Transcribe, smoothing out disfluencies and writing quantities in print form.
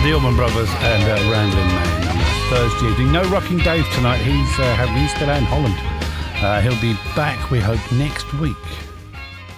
the Allman Brothers and Ramblin' Man on Thursday evening. No Rocking Dave tonight. He's still out in Holland. He'll be back, we hope, next week.